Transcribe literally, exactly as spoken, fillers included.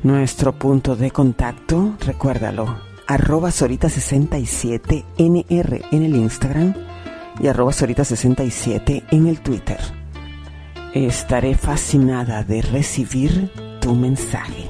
Nuestro punto de contacto, recuérdalo, arroba Sorita sesenta y siete N R en el Instagram y arroba Sorita sesenta y siete en el Twitter. Estaré fascinada de recibir tu mensaje.